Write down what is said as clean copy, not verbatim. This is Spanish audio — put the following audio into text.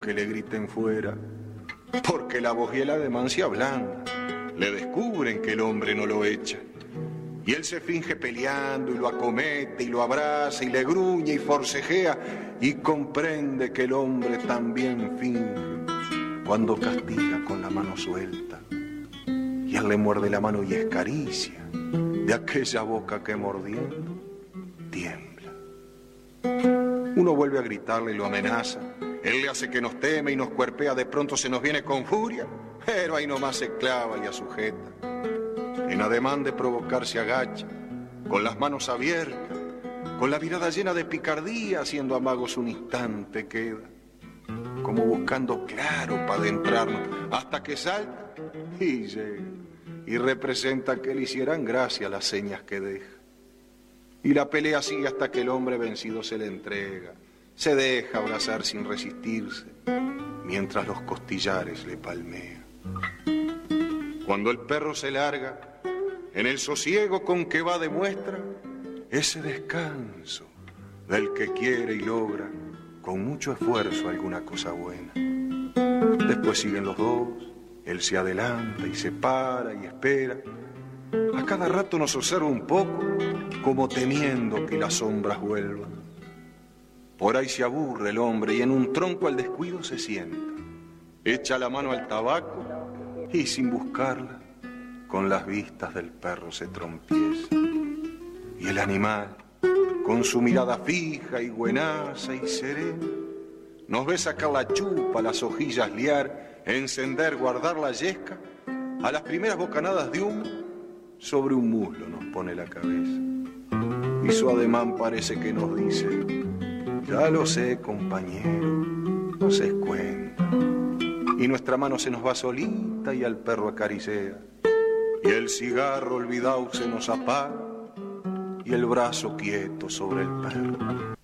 que le griten fuera, porque la voz y el ademán se ablandan, le descubren que el hombre no lo echa. Y él se finge peleando y lo acomete y lo abraza y le gruñe y forcejea y comprende que el hombre también finge cuando castiga con la mano suelta. Y él le muerde la mano y escaricia de aquella boca que mordiendo tiembla. Uno vuelve a gritarle y lo amenaza. Él le hace que nos teme y nos cuerpea, de pronto se nos viene con furia, pero ahí nomás se clava y asujeta. En ademán de provocar se agacha, con las manos abiertas, con la mirada llena de picardía, haciendo amagos un instante queda, como buscando claro para adentrarnos, hasta que salta y llega, y representa que le hicieran gracia las señas que deja. Y la pelea sigue hasta que el hombre vencido se le entrega, se deja abrazar sin resistirse, mientras los costillares le palmean. Cuando el perro se larga, en el sosiego con que va demuestra ese descanso del que quiere y logra con mucho esfuerzo alguna cosa buena. Después siguen los dos, él se adelanta y se para y espera. A cada rato nos observa un poco, como temiendo que las sombras vuelvan. Por ahí se aburre el hombre y en un tronco al descuido se sienta. Echa la mano al tabaco y sin buscarla, con las vistas del perro se trompieza. Y el animal, con su mirada fija y buenaza y serena, nos ve sacar la chupa, las hojillas liar, encender, guardar la yesca. A las primeras bocanadas de humo, sobre un muslo nos pone la cabeza. Y su ademán parece que nos dice: ya lo sé, compañero, no se cuenta. Y nuestra mano se nos va solita y al perro acaricea. Y el cigarro olvidado se nos apaga y el brazo quieto sobre el perro